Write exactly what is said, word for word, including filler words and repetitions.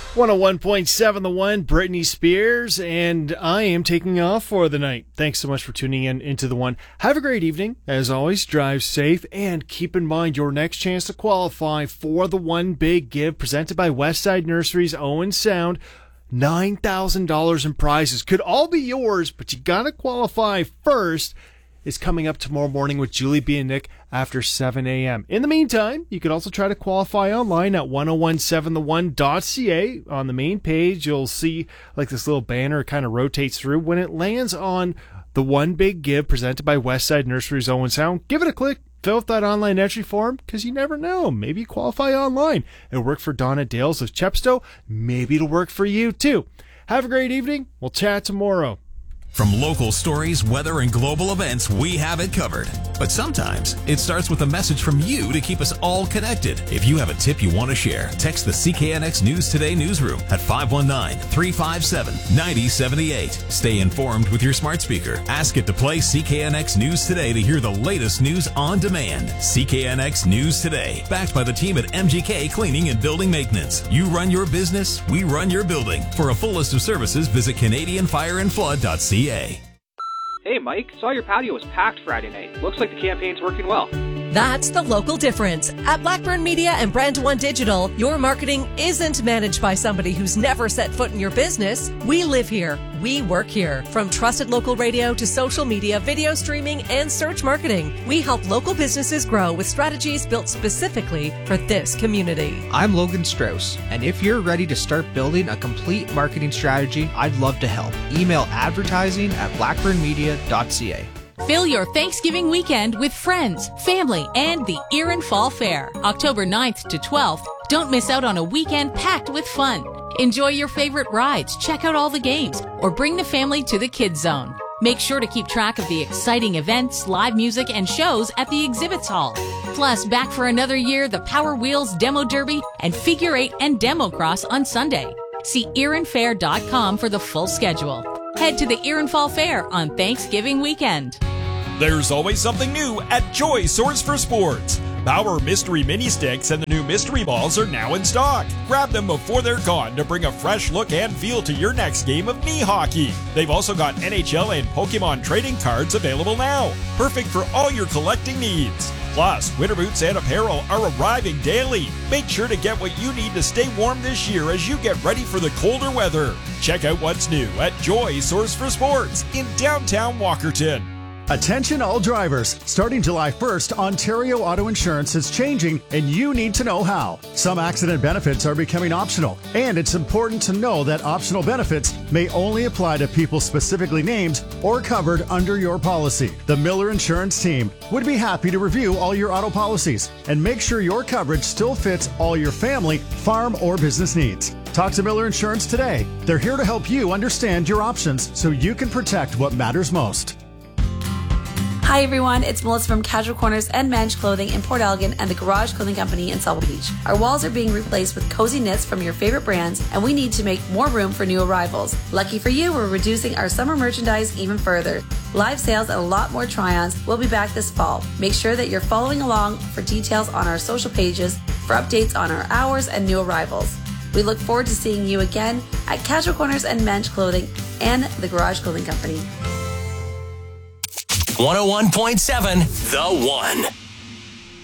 one oh one point seven The One, Britney Spears, and I am taking off for the night. Thanks so much for tuning in into The One. Have a great evening. As always, drive safe, and keep in mind your next chance to qualify for the One Big Give presented by Westside Nursery's Owen Sound. nine thousand dollars in prizes. Could all be yours, but you gotta qualify first. Is coming up tomorrow morning with Julie B and Nick after seven a.m. In the meantime, you could also try to qualify online at ten seventeen the one dot c a. On the main page, you'll see like this little banner kind of rotates through. When it lands on the One Big Give presented by Westside Nursery's Owen Sound, give it a click. Fill out that online entry form, because you never know. Maybe you qualify online. It'll work for Donna Dales of Chepstow. Maybe it'll work for you, too. Have a great evening. We'll chat tomorrow. From local stories, weather, and global events, we have it covered. But sometimes it starts with a message from you to keep us all connected. If you have a tip you want to share, text the C K N X News Today newsroom at five one nine, three five seven, nine zero seven eight. Stay informed with your smart speaker. Ask it to play C K N X News Today to hear the latest news on demand. C K N X News Today, backed by the team at M G K Cleaning and Building Maintenance. You run your business, we run your building. For a full list of services, visit Canadian Fire and Flood dot c a. Hey Mike, saw your patio was packed Friday night. Looks like the campaign's working well. That's the local difference. At Blackburn Media and Brand One Digital, your marketing isn't managed by somebody who's never set foot in your business. We live here. We work here. From trusted local radio to social media, video streaming, and search marketing, we help local businesses grow with strategies built specifically for this community. I'm Logan Strauss, and if you're ready to start building a complete marketing strategy, I'd love to help. Email advertising at blackburn media dot c a. Fill your Thanksgiving weekend with friends, family, and the Erin Fall Fair, October ninth to twelfth. Don't miss out on a weekend packed with fun. Enjoy your favorite rides, check out all the games, or bring the family to the Kids Zone. Make sure to keep track of the exciting events, live music, and shows at the exhibits hall. Plus, back for another year, the Power Wheels Demo Derby and Figure Eight and Demo Cross on Sunday. See erin fair dot com for the full schedule. Head to the Erin Fall Fair on Thanksgiving weekend. There's always something new at Joy Source for Sports. Power Mystery Mini Sticks and the new Mystery Balls are now in stock. Grab them before they're gone to bring a fresh look and feel to your next game of knee hockey. They've also got N H L and Pokemon trading cards available now. Perfect for all your collecting needs. Plus, winter boots and apparel are arriving daily. Make sure to get what you need to stay warm this year as you get ready for the colder weather. Check out what's new at Joy Source for Sports in downtown Walkerton. Attention all drivers. Starting July first, Ontario Auto Insurance is changing and you need to know how. Some accident benefits are becoming optional, and it's important to know that optional benefits may only apply to people specifically named or covered under your policy. The Miller Insurance team would be happy to review all your auto policies and make sure your coverage still fits all your family, farm, or business needs. Talk to Miller Insurance today. They're here to help you understand your options so you can protect what matters most. Hi everyone, it's Melissa from Casual Corners and Men's Clothing in Port Elgin and the Garage Clothing Company in Sauble Beach. Our walls are being replaced with cozy knits from your favorite brands, and we need to make more room for new arrivals. Lucky for you, we're reducing our summer merchandise even further. Live sales and a lot more try-ons will be back this fall. Make sure that you're following along for details on our social pages for updates on our hours and new arrivals. We look forward to seeing you again at Casual Corners and Men's Clothing and the Garage Clothing Company. one oh one point seven The One.